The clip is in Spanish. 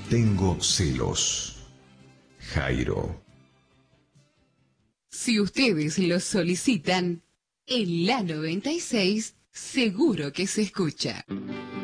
Tengo celos. Jairo. Si ustedes lo solicitan, en la 96 seguro que se escucha.